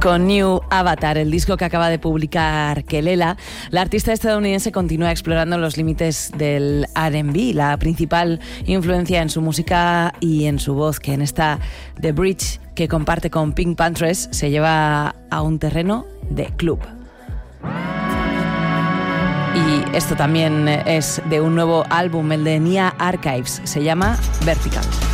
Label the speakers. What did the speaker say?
Speaker 1: Con New Avatar, el disco que acaba de publicar Kelela, la artista estadounidense continúa explorando los límites del R&B, la principal influencia en su música y en su voz, que en esta The Bridge que comparte con Pink Panthers se lleva a un terreno de club. Y esto también es de un nuevo álbum, el de Nia Archives, se llama Vertical.